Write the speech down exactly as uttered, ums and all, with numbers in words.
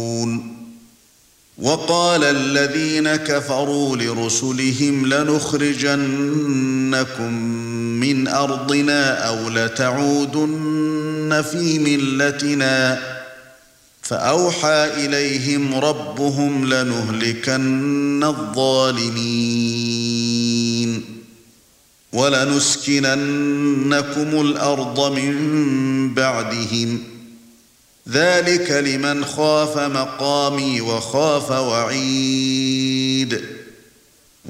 وقال الذين كفروا لرسلهم لنخرجنكم من أرضنا أو لتعودن في ملتنا فأوحى إليهم ربهم لنهلكن الظالمين ولنسكننكم الأرض من بعدهم ذلك لمن خاف مقامي وخاف وعيد